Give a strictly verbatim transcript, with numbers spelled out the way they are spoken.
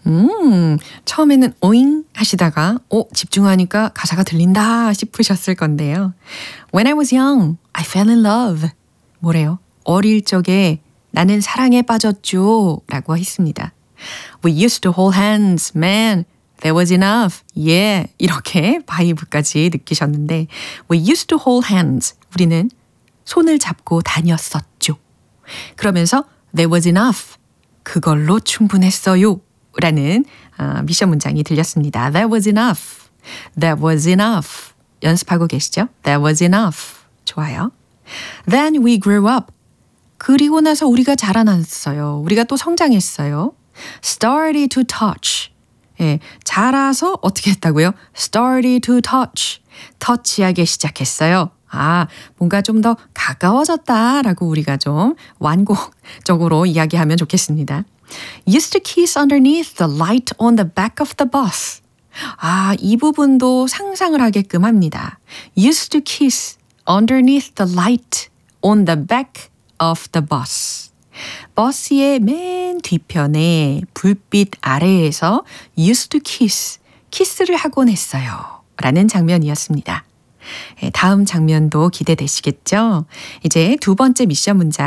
음, 처음에는 오잉 하시다가 어, 집중하니까 가사가 들린다 싶으셨을 건데요. When I was young, I fell in love. 뭐래요? 어릴 적에 나는 사랑에 빠졌죠 라고 했습니다. We used to hold hands, man. That was enough. Yeah. 이렇게 바이브까지 느끼셨는데 We used to hold hands. 우리는 손을 잡고 다녔었죠. 그러면서 That was enough. 그걸로 충분했어요. 라는 어, 미션 문장이 들렸습니다. That was enough. That was enough. 연습하고 계시죠? That was enough. 좋아요. Then we grew up. 그리고 나서 우리가 자라났어요. 우리가 또 성장했어요. Started to touch. 예, 자라서 어떻게 했다고요? Started to touch. 터치하기 시작했어요. 아, 뭔가 좀 더 가까워졌다라고 우리가 좀 완곡적으로 이야기하면 좋겠습니다. Used to kiss underneath the light on the back of the bus. 아, 이 부분도 상상을 하게끔 합니다. Used to kiss underneath the light on the back of the bus. 버스의 맨 뒤편에 불빛 아래에서 used to kiss, 키스를 하곤 했어요. 라는 장면이었습니다. 다음 장면도 기대되시겠죠? 이제 두 번째 미션 문장